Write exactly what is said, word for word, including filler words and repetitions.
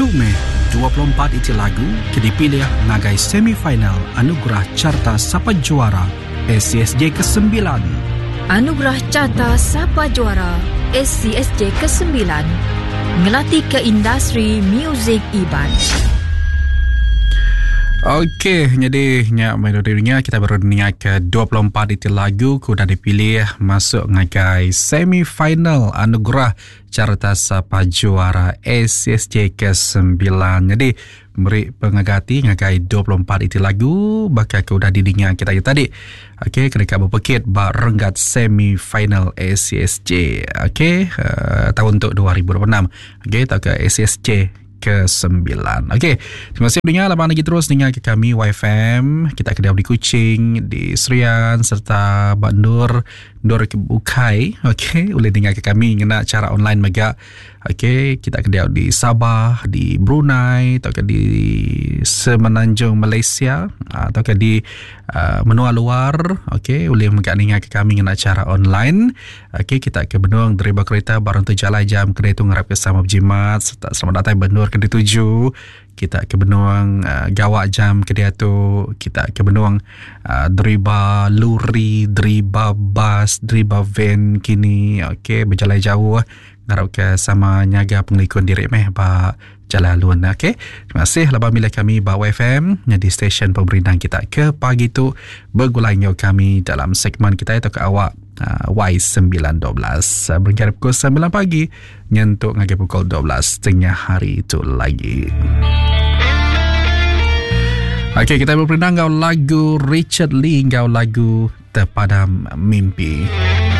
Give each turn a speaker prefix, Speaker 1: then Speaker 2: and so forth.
Speaker 1: satu Mei dua puluh empat iti lagu ke dipilih ngagai semifinal Anugerah Carta Sapa Juara S C S J kesembilan.
Speaker 2: Anugerah Carta Sapa Juara S C S J kesembilan ngelatih ke industri muzik Iban.
Speaker 1: Okey, jadi nyak melodinya kita baru dengar ke dua puluh empat itu lagu kuda dipilih masuk ngagai semifinal Anugerah Carta Sapa Juara S C S J kesembilan. Jadi beri pengagati ngagai dua puluh empat itu lagu bakal kuda didengar kita tadi. Okey, ketika berpekit bak renggat semifinal S C S J. Okey, uh, tahun untuk dua ribu dua puluh enam. Okey, tak ke S C S J ke sembilan. Okey, terima kasih dengar. Lapan lagi terus dengar ke kami Y F M. Kita kedai di Kuching, di Serian serta Bandur, Nur ke Bukai. Okey, boleh dengar ke kami ngena cara online mega. Okey, kita kedai di Sabah, di Brunei, atau ke di Semenanjung Malaysia, atau ke di uh, menua luar. Okey, boleh mega dengar ke kami ngena cara online. Okey, kita ke Benung Deriba Kereta barang tu jalan jam kedai tu ngarap ke sama berjimat serta selamat datang Benur kedai tujuh. Kita ke Benung uh, Gawak jam kedai tu. Kita ke Benung uh, Deriba Luri, Deriba Bas, Deriba Van kini. Okey, berjalan jauh ngarap ke sama nyaga pengikut diri meh ba jalan luan. Okey, terima kasih laban milik kami ba Y F M di stesen pemerintahan kita ke pagi tu bergulangnya kami dalam segmen kita itu ke awak uh, Y sembilan dua belas uh, berkira pukul sembilan pagi nyentuk ngagai pukul dua belas tengah hari itu lagi. Okey, kita berpindah ngau lagu Richard Lee ngau lagu Terpadam Mimpi.